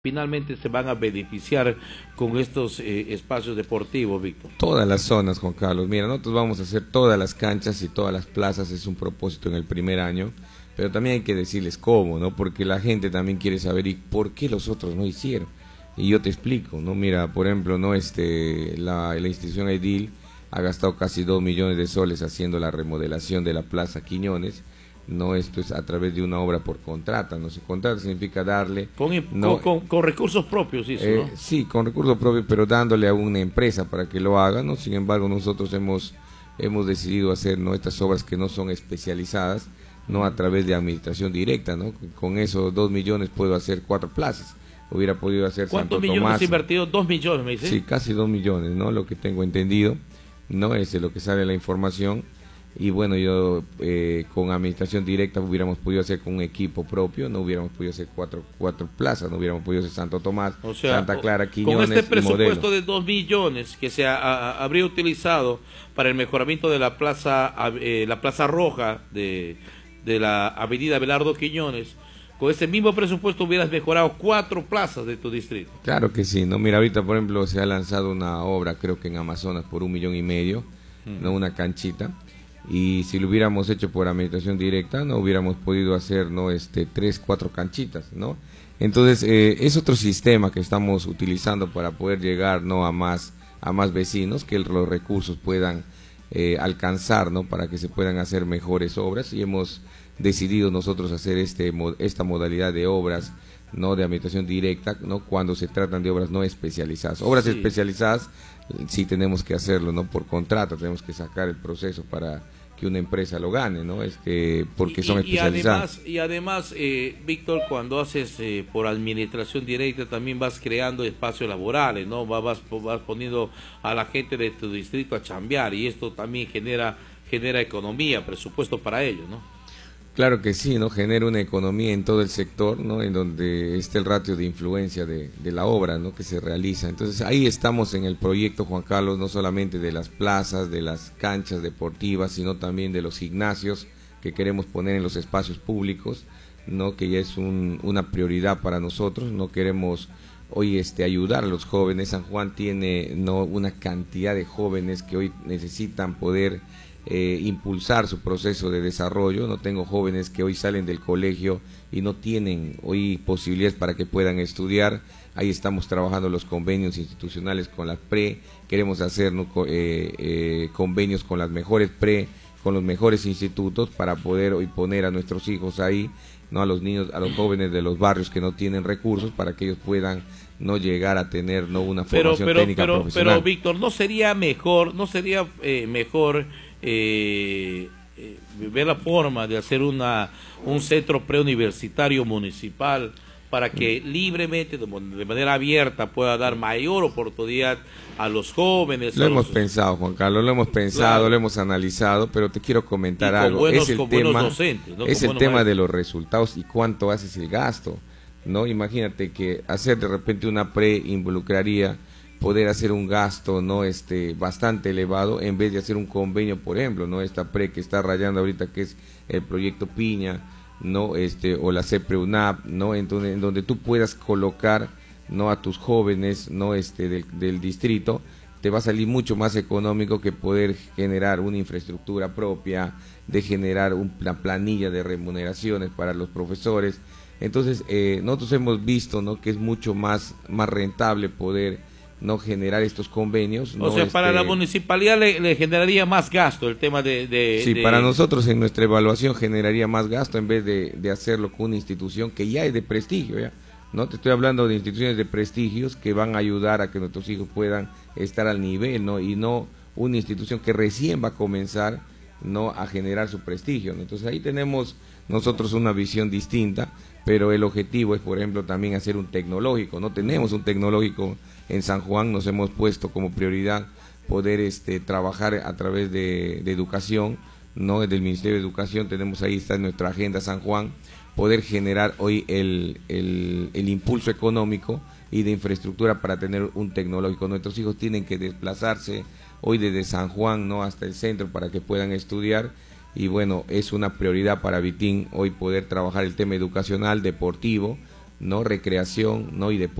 finalmente se van a beneficiar con estos espacios deportivos, Víctor? Todas las zonas, Juan Carlos. Mira, nosotros vamos a hacer todas las canchas y todas las plazas, es un propósito en el primer año, pero también hay que decirles cómo, ¿no? Porque la gente también quiere saber y por qué los otros no hicieron. Y yo te explico, ¿no? Mira, por ejemplo, ¿no? La institución Edil ha gastado casi 2 millones de soles haciendo la remodelación de la Plaza Quiñones. No, esto es a través de una obra por contrata, no se contrata, significa darle... Con recursos propios, ¿no? Sí, con recursos propios, pero dándole a una empresa para que lo haga, ¿no? Sin embargo, nosotros hemos decidido hacer, ¿no?, estas obras que no son especializadas, ¿no?, a través de administración directa, ¿no? Con esos 2 millones puedo hacer 4 plazas, hubiera podido hacer Santo Tomás. ¿Cuántos millones invertido? 2 millones, me dice. Sí, casi 2 millones, ¿no? Lo que tengo entendido, ¿no? Es lo que sale la información. Y bueno, yo con administración directa hubiéramos podido hacer con un equipo propio, no hubiéramos podido hacer cuatro plazas, no hubiéramos podido hacer Santo Tomás, o sea, Santa Clara, Quiñones con este presupuesto y Modelo. de 2 millones que se habría utilizado para el mejoramiento de la plaza roja de la avenida Abelardo Quiñones, con ese mismo presupuesto hubieras mejorado 4 plazas de tu distrito. Claro que sí, ¿no? Mira, ahorita por ejemplo se ha lanzado una obra, creo que en Amazonas, por 1,5 millones, ¿no? Una canchita. Y si lo hubiéramos hecho por administración directa, no hubiéramos podido hacer, ¿no?, 3, 4 canchitas, ¿no? Entonces, es otro sistema que estamos utilizando para poder llegar, ¿no?, a más vecinos, que los recursos puedan alcanzar, ¿no?, para que se puedan hacer mejores obras, y hemos decidido nosotros hacer esta modalidad de obras, no de administración directa, no cuando se tratan de obras no especializadas. Obras especializadas sí tenemos que hacerlo, no por contrato, tenemos que sacar el proceso para que una empresa lo gane, ¿no? Porque son especializadas. Y además, Víctor, cuando haces por administración directa también vas creando espacios laborales, ¿no? Vas poniendo a la gente de tu distrito a chambear, y esto también genera economía, presupuesto para ellos, ¿no? Claro que sí, ¿no? Genera una economía en todo el sector, ¿no? En donde esté el ratio de influencia de la obra, ¿no?, que se realiza. Entonces ahí estamos en el proyecto, Juan Carlos, no solamente de las plazas, de las canchas deportivas, sino también de los gimnasios que queremos poner en los espacios públicos, ¿no?, que ya es una prioridad para nosotros. No queremos hoy ayudar a los jóvenes. San Juan tiene, ¿no?, una cantidad de jóvenes que hoy necesitan poder impulsar su proceso de desarrollo. No tengo jóvenes que hoy salen del colegio y no tienen hoy posibilidades para que puedan estudiar. Ahí estamos trabajando los convenios institucionales con las PRE, queremos hacer, ¿no?, convenios con las mejores PRE, con los mejores institutos, para poder hoy poner a nuestros hijos ahí, ¿no?, a los niños, a los jóvenes de los barrios que no tienen recursos, para que ellos puedan no llegar a tener, ¿no?, una formación técnica profesional. Pero Víctor, ¿no sería mejor ver la forma de hacer un centro preuniversitario municipal para que libremente, de manera abierta, pueda dar mayor oportunidad a los jóvenes? Hemos pensado, Juan Carlos, lo hemos pensado, claro, lo hemos analizado, pero te quiero comentar algo. Es el tema de los resultados y cuánto haces el gasto, ¿no? Imagínate que hacer de repente una pre involucraría poder hacer un gasto, ¿no?, bastante elevado, en vez de hacer un convenio, por ejemplo, ¿no?, esta pre que está rayando ahorita, que es el proyecto Piña, ¿no?, o la CEPREUNAP, ¿no?, en donde tú puedas colocar, ¿no?, a tus jóvenes, ¿no?, del distrito. Te va a salir mucho más económico que poder generar una infraestructura propia, de generar una planilla de remuneraciones para los profesores. Entonces, nosotros hemos visto, ¿no?, que es mucho más rentable poder no generar estos convenios. O sea, para la municipalidad le generaría más gasto el tema Sí, para nosotros en nuestra evaluación generaría más gasto en vez de hacerlo con una institución que ya es de prestigio, ¿ya? No te estoy hablando de instituciones de prestigios que van a ayudar a que nuestros hijos puedan estar al nivel, ¿no? Y no una institución que recién va a comenzar, ¿no?, a generar su prestigio, ¿no? Entonces ahí tenemos nosotros una visión distinta, pero el objetivo es, por ejemplo, también hacer un tecnológico. No tenemos un tecnológico en San Juan, nos hemos puesto como prioridad poder trabajar a través de educación, ¿no?, desde el Ministerio de Educación tenemos, ahí está en nuestra agenda San Juan, poder generar hoy el impulso económico y de infraestructura para tener un tecnológico. Nuestros hijos tienen que desplazarse hoy desde San Juan, ¿no?, hasta el centro para que puedan estudiar, y bueno, es una prioridad para Vitín hoy poder trabajar el tema educacional, deportivo, no recreación, no y deporte.